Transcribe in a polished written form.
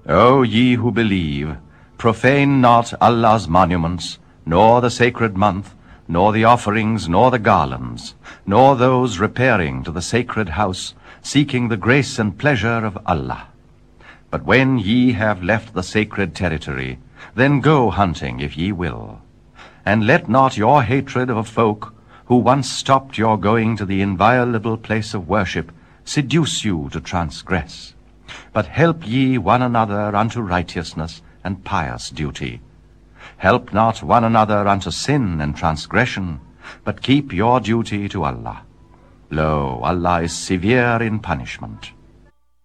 O ye who believe, profane not Allah's monuments, nor the sacred month, nor the offerings, nor the garlands, nor those repairing to the sacred house, seeking the grace and pleasure of Allah. But when ye have left the sacred territory, then go hunting if ye will. And let not your hatred of folk, who once stopped your going to the inviolable place of worship, seduce you to transgress. But help ye one another unto righteousness and pious duty. Help not one another unto sin and transgression, but keep your duty to Allah. Lo, Allah is severe in punishment.